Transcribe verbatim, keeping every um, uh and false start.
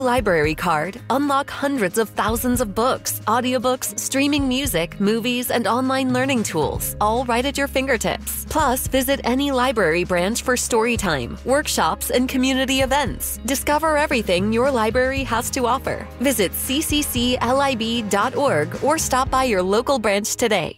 Library Card. Unlock hundreds of thousands of books, audiobooks, streaming music, movies, and online learning tools, all right at your fingertips. Plus, visit any library branch for story time, workshops, and community events. Discover everything your library has to offer. Visit c c c lib dot org or stop by your local branch today.